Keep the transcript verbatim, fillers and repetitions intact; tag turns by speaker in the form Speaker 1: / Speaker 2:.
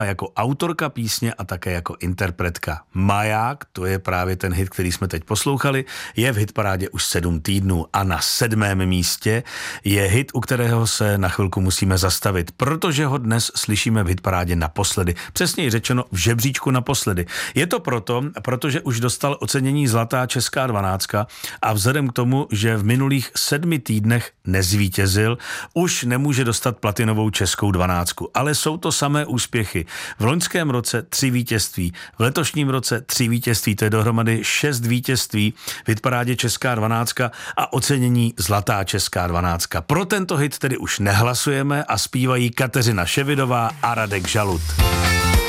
Speaker 1: jako autorka písně a také jako interpretka. Maják, to je právě ten hit, který jsme teď poslouchali, je v hitparádě už sedm týdnů a na sedmém místě je hit, u kterého se na chvilku musíme zastavit, protože ho dnes slyšíme v hitparádě naposledy. Přesněji řečeno v žebříčku naposledy. Je to proto, protože už dostal ocenění Zlatá česká dvanáctka a vzhledem k tomu, že v minulých sedmi týdnech nezvítězil, už nemůže dostat platinovou českou dvanáctku. Ale jsou to samé úspěchy. V loňském roce tři vítězství, v letošním roce tři vítězství, to je dohromady šest vítězství v hitparádě česká dvanáctka a ocenění Zlatá česká dvanáctka. Pro tento hit tedy už nehlasujeme a zpívají Kateřina Ševidová a Radek Žalud.